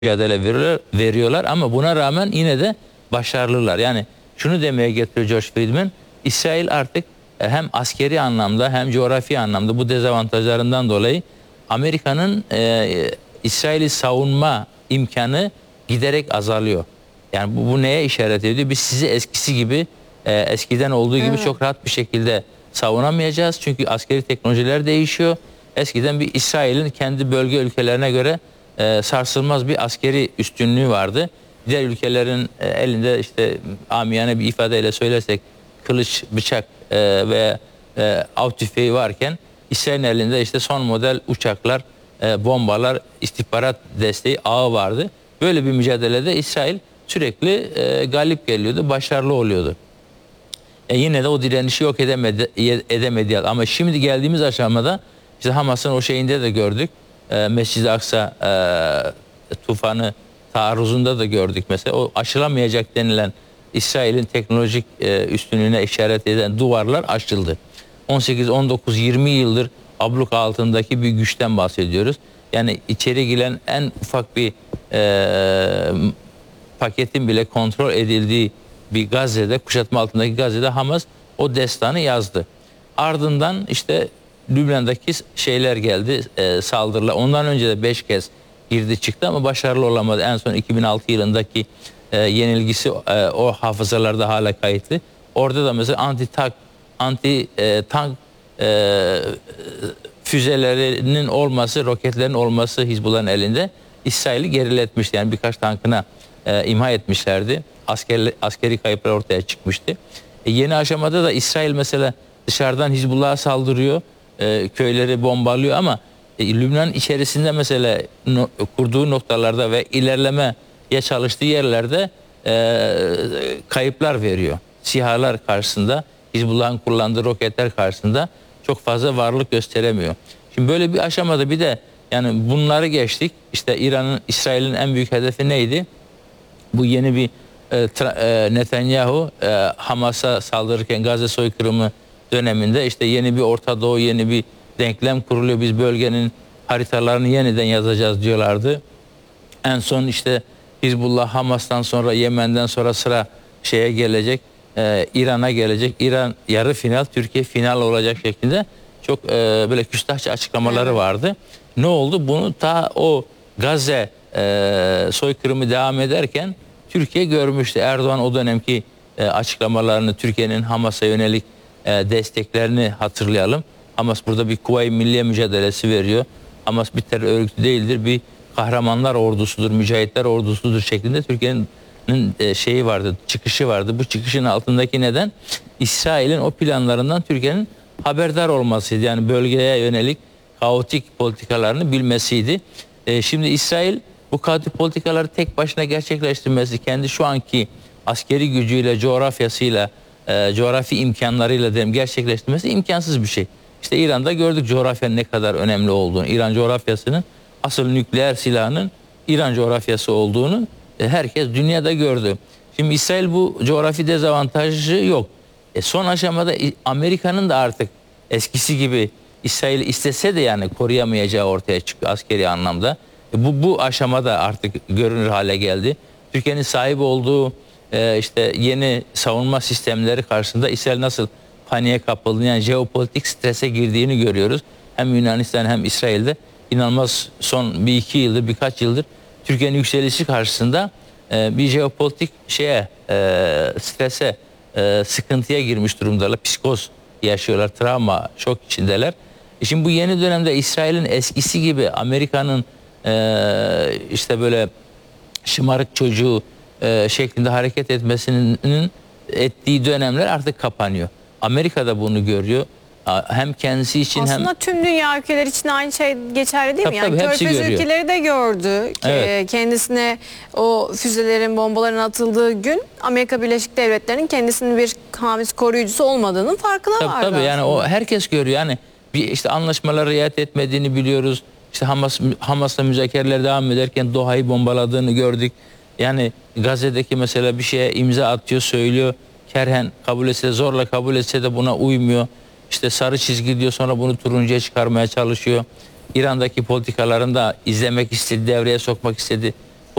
mücadele veriyorlar ama buna rağmen yine de başarılılar. Yani şunu demeye getiriyor George Friedman, İsrail artık hem askeri anlamda hem coğrafi anlamda bu dezavantajlarından dolayı Amerika'nın İsrail'i savunma imkanı giderek azalıyor. Yani bu neye işaret ediyor? Biz sizi eskisi gibi eskiden olduğu gibi çok rahat bir şekilde savunamayacağız. Çünkü askeri teknolojiler değişiyor. Eskiden bir İsrail'in kendi bölge ülkelerine göre sarsılmaz bir askeri üstünlüğü vardı. Diğer ülkelerin elinde işte amiyane bir ifadeyle söylersek kılıç, bıçak ve av tüfeği varken İsrail'in elinde işte son model uçaklar, bombalar, istihbarat desteği ağı vardı. Böyle bir mücadelede İsrail sürekli galip geliyordu, başarılı oluyordu. Yine de o direnişi yok edemedi. Ama şimdi geldiğimiz aşamada işte Hamas'ın o şeyinde de gördük. Mescid-i Aksa tufanı taarruzunda da gördük mesela. O aşılamayacak denilen İsrail'in teknolojik üstünlüğüne işaret eden duvarlar aşıldı. 18, 19, 20 yıldır abluk altındaki bir güçten bahsediyoruz. Yani içeri giren en ufak bir paketin bile kontrol edildiği bir Gazze'de, kuşatma altındaki Gazze'de Hamas o destanı yazdı. Ardından işte Lübnan'daki şeyler geldi, saldırılar. Ondan önce de 5 kez girdi çıktı ama başarılı olamadı. En son 2006 yılındaki yenilgisi o hafızalarda hala kayıtlı. Orada da mesela anti-tank füzelerinin olması, roketlerin olması Hizbullah'ın elinde İsrail'i geriletmişti. Yani birkaç tankına imha etmişlerdi. Askeri kayıplar ortaya çıkmıştı. Yeni aşamada da İsrail mesela dışarıdan Hizbullah'a saldırıyor, köyleri bombalıyor ama Lübnan içerisinde mesela kurduğu noktalarda ve ilerlemeye çalıştığı yerlerde kayıplar veriyor. SİHA'lar karşısında, Hizbullah'ın kullandığı roketler karşısında çok fazla varlık gösteremiyor. Şimdi böyle bir aşamada bir de yani bunları geçtik. İşte İsrail'in en büyük hedefi neydi? Bu yeni bir Netanyahu Hamas'a saldırırken Gazze soykırımı döneminde işte yeni bir Orta Doğu, yeni bir denklem kuruluyor. Biz bölgenin haritalarını yeniden yazacağız diyorlardı. En son işte Hizbullah, Hamas'tan sonra, Yemen'den sonra sıra şeye gelecek, İran'a gelecek. İran yarı final, Türkiye final olacak şeklinde çok böyle küstahça açıklamaları vardı. Ne oldu? Bunu ta o Gazze soykırımı devam ederken Türkiye görmüştü. Erdoğan o dönemki açıklamalarını, Türkiye'nin Hamas'a yönelik desteklerini hatırlayalım. Hamas burada bir Kuvayi Milliye mücadelesi veriyor. Hamas bir terör örgütü değildir, bir kahramanlar ordusudur, mücahitler ordusudur şeklinde Türkiye'nin şeyi vardı, çıkışı vardı. Bu çıkışın altındaki neden İsrail'in o planlarından Türkiye'nin haberdar olmasıydı. Yani bölgeye yönelik kaotik politikalarını bilmesiydi. Şimdi İsrail bu kaotik politikaları tek başına gerçekleştirmesi, kendi şu anki askeri gücüyle, coğrafyasıyla, coğrafi imkanlarıyla gerçekleştirmesi imkansız bir şey. İşte İran'da gördük coğrafyanın ne kadar önemli olduğunu. İran coğrafyasının asıl nükleer silahının İran coğrafyası olduğunu herkes dünyada gördü. Şimdi İsrail bu coğrafi dezavantajı yok. Son aşamada Amerika'nın da artık eskisi gibi İsrail'i istese de yani koruyamayacağı ortaya çıkıyor askeri anlamda. Bu aşamada artık görünür hale geldi. Türkiye'nin sahip olduğu işte yeni savunma sistemleri karşısında İsrail nasıl paniğe kapıldığını, yani jeopolitik strese girdiğini görüyoruz. Hem Yunanistan hem İsrail'de inanılmaz son birkaç yıldır Türkiye'nin yükselişi karşısında bir jeopolitik strese, sıkıntıya girmiş durumdalar. Psikoz yaşıyorlar, travma, şok içindeler. Şimdi bu yeni dönemde İsrail'in eskisi gibi Amerika'nın işte böyle şımarık çocuğu şeklinde hareket ettiği dönemler artık kapanıyor. Amerika da bunu görüyor. Hem kendisi için aslında tüm dünya ülkeleri için aynı şey geçerli değil mi? Yani hepsi Körfez görüyor. ülkeleri de gördü. Kendisine o füzelerin, bombaların atıldığı gün Amerika Birleşik Devletleri'nin kendisinin bir hamisi koruyucusu olmadığının farkına vardı. Tabii yani o herkes görüyor. Yani bir işte anlaşmalara riayet etmediğini biliyoruz. İşte Hamas'la müzakereler devam ederken Doha'yı bombaladığını gördük. Yani Gazze'deki mesela bir şeye imza atıyor, söylüyor. Kerhen kabul etse de, zorla kabul etse de buna uymuyor. İşte sarı çizgi diyor, sonra bunu turuncuya çıkarmaya çalışıyor. İran'daki politikalarını da izlemek istedi, devreye sokmak istedi.